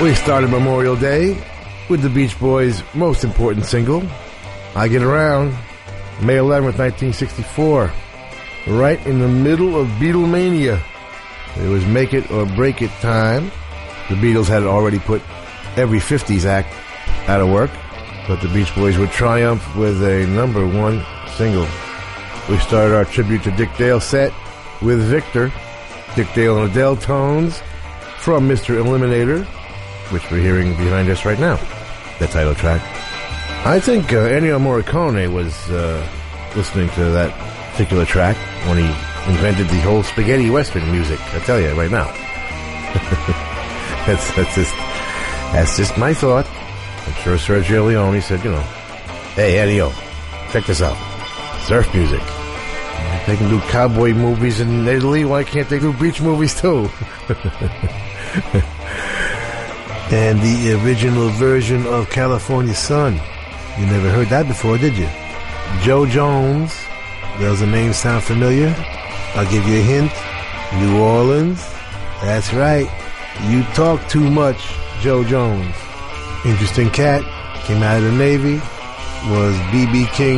We started Memorial Day with the Beach Boys' most important single, I Get Around, May 11th, 1964. Right in the middle of Beatlemania. It was make it or break it time. The Beatles had already put every 50s act out of work, but the Beach Boys would triumph with a number one single. We started our tribute to Dick Dale set with Victor, Dick Dale and Adele tones from Mr. Eliminator, which we're hearing behind us right now, the title track. I think Ennio Morricone was listening to that particular track when he invented the whole spaghetti western music. I tell you right now. that's just my thought. I'm sure Sergio Leone said, hey Ennio, check this out. Surf music. They can do cowboy movies in Italy. Why can't they do beach movies too? And the original version of California Sun. You never heard that before, did you? Joe Jones. Does the name sound familiar? I'll give you a hint. New Orleans. That's right. You talk too much, Joe Jones. Interesting cat. Came out of the Navy. Was B.B. King